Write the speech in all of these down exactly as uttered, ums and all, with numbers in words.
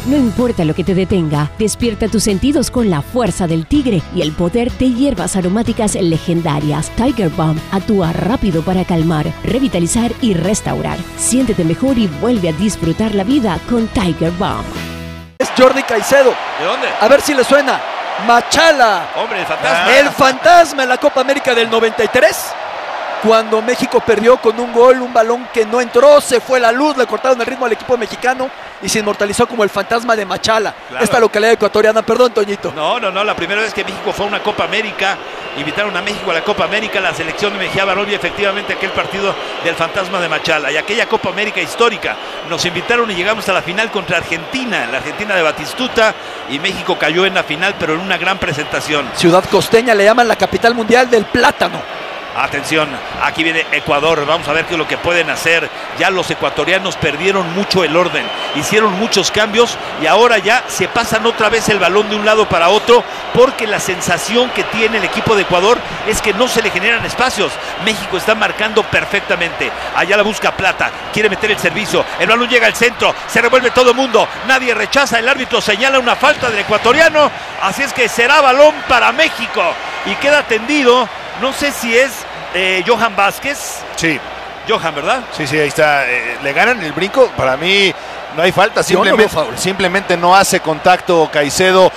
No importa lo que te detenga, despierta tus sentidos con la fuerza del tigre y el poder de hierbas aromáticas legendarias. Tiger Balm actúa rápido para calmar, revitalizar y restaurar. Siéntete mejor y vuelve a disfrutar la vida con Tiger Balm. Es Jordi Caicedo. ¿De dónde? A ver si le suena. Machala. Hombre, el fantasma. El fantasma en la Copa América del noventa y tres. Cuando México perdió con un gol, un balón que no entró, se fue la luz, le cortaron el ritmo al equipo mexicano y se inmortalizó como el fantasma de Machala. Claro. Esta localidad ecuatoriana, perdón, Toñito. No, no, no, la primera vez que México fue a una Copa América, invitaron a México a la Copa América, la selección de Mejía Barón y efectivamente aquel partido del fantasma de Machala y aquella Copa América histórica. Nos invitaron y llegamos a la final contra Argentina, la Argentina de Batistuta, y México cayó en la final, pero en una gran presentación. Ciudad costeña, le llaman la capital mundial del plátano. Atención, aquí viene Ecuador, vamos a ver qué es lo que pueden hacer. Ya los ecuatorianos perdieron mucho el orden, hicieron muchos cambios y ahora ya se pasan otra vez el balón de un lado para otro, porque la sensación que tiene el equipo de Ecuador es que no se le generan espacios. México está marcando perfectamente, allá la busca Plata, quiere meter el servicio, el balón llega al centro, se revuelve todo el mundo, nadie rechaza, el árbitro señala una falta del ecuatoriano, así es que será balón para México y queda tendido. No sé si es eh, Johan Vázquez. Sí. Johan, ¿verdad? Sí, sí, ahí está. Eh, le ganan el brinco. Para mí no hay falta. Simplemente no, simplemente no hace contacto Caicedo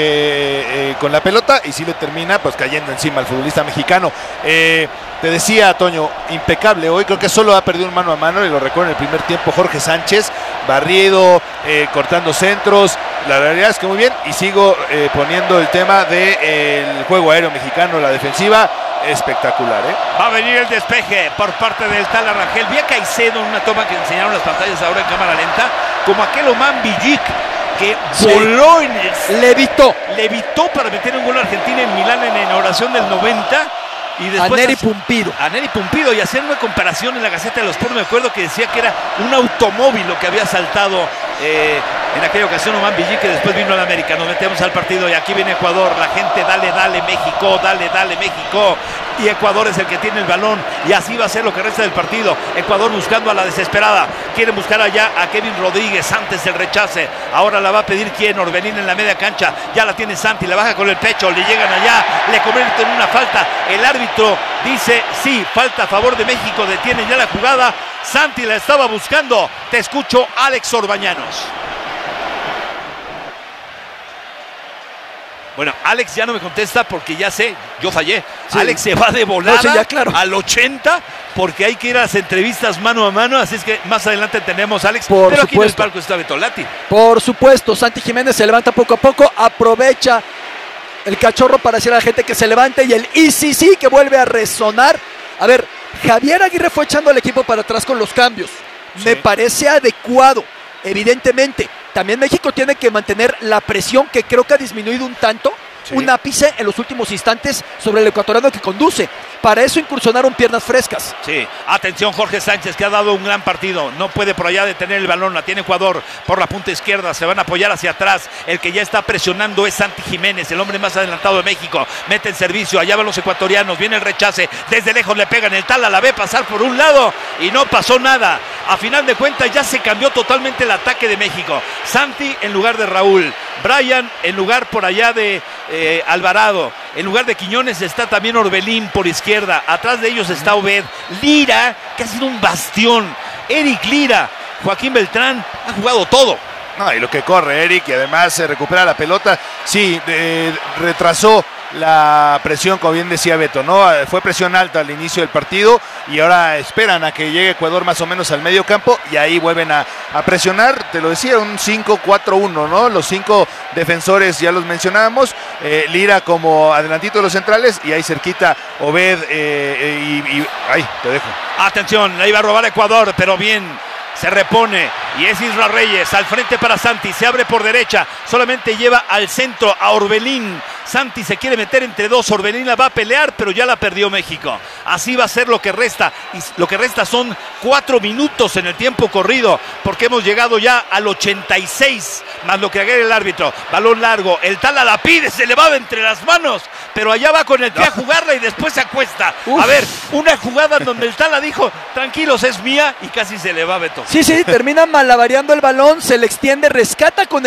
eh, eh, con la pelota y sí le termina pues cayendo encima al futbolista mexicano. Eh, te decía, Toño, impecable hoy. Creo que solo ha perdido un mano a mano y lo recuerdo en el primer tiempo Jorge Sánchez. Barrido, eh, cortando centros. La realidad es que muy bien. Y sigo eh, poniendo el tema del de, eh, juego aéreo mexicano, la defensiva. Espectacular, ¿eh? Va a venir el despeje por parte del Tala Rangel. Vi a Caicedo en una toma que enseñaron las pantallas ahora en cámara lenta, como aquel Oman Villic que sí. voló en el... Levitó. Levitó para meter un gol a Argentina en Milán en la inauguración del noventa. Y después a Neri Pumpido. A Neri Pumpido y hacer una comparación en la Gaceta de los Sports. Me acuerdo que decía que era un automóvil lo que había saltado eh, en aquella ocasión Oman Villic, que después vino a la América. Nos metemos al partido y aquí viene Ecuador. La gente, dale, dale México, dale, dale México. Y Ecuador es el que tiene el balón y así va a ser lo que resta del partido. Ecuador buscando a la desesperada. Quiere buscar allá a Kevin Rodríguez antes del rechace. Ahora la va a pedir quién, Orbelín en la media cancha. Ya la tiene Santi, la baja con el pecho. Le llegan allá, le convierten en una falta. El árbitro dice sí, falta a favor de México. Detiene ya la jugada. Santi la estaba buscando. Te escucho, Alex Orbañanos. Bueno, Alex ya no me contesta porque ya sé, yo fallé. Sí. Alex se va de volada no, sí, ya, claro. al ochenta porque hay que ir a las entrevistas mano a mano, así es que más adelante tenemos a Alex. Por pero supuesto. Aquí en el palco está Betolati. Por supuesto, Santi Jiménez se levanta poco a poco, aprovecha el cachorro para decir a la gente que se levante y el y sí sí que vuelve a resonar. A ver, Javier Aguirre fue echando al equipo para atrás con los cambios. Sí. Me parece adecuado, evidentemente. También México tiene que mantener la presión que creo que ha disminuido un tanto, sí. un ápice en los últimos instantes sobre el ecuatoriano que conduce. Para eso incursionaron piernas frescas. Sí, atención Jorge Sánchez que ha dado un gran partido. No puede por allá detener el balón, la tiene Ecuador por la punta izquierda. Se van a apoyar hacia atrás. El que ya está presionando es Santi Jiménez, el hombre más adelantado de México. Mete en servicio, allá van los ecuatorianos. Viene el rechace, desde lejos le pegan. El Tala la ve pasar por un lado y no pasó nada. A final de cuentas ya se cambió totalmente el ataque de México. Santi en lugar de Raúl, Brian en lugar por allá de eh, Alvarado, en lugar de Quiñones está también Orbelín por izquierda, atrás de ellos está Obed, Lira, que ha sido un bastión, Eric Lira, Joaquín Beltrán, ha jugado todo. No, y lo que corre Eric, y además se recupera la pelota, sí, eh, retrasó la presión, como bien decía Beto, ¿no? Fue presión alta al inicio del partido y ahora esperan a que llegue Ecuador más o menos al medio campo y ahí vuelven a, a presionar, te lo decía, un cinco cuatro uno, ¿no? Los cinco defensores ya los mencionábamos, eh, Lira como adelantito de los centrales y ahí cerquita Obed eh, y, y ahí te dejo. Atención, la iba a robar Ecuador, pero bien. Se repone y es Isra Reyes al frente para Santi, se abre por derecha, solamente lleva al centro a Orbelín. Santi se quiere meter entre dos, Orbelín la va a pelear, pero ya la perdió México. Así va a ser lo que resta, y lo que resta son cuatro minutos en el tiempo corrido, porque hemos llegado ya al ochenta y seis, más lo que agrega el árbitro. Balón largo, el Tala la pide, se le va entre las manos, pero allá va con el pie a jugarla y después se acuesta. Uf. A ver, una jugada donde el Tala dijo, tranquilos, es mía, y casi se le va Beto. Sí, sí, termina malabareando el balón, se le extiende, rescata con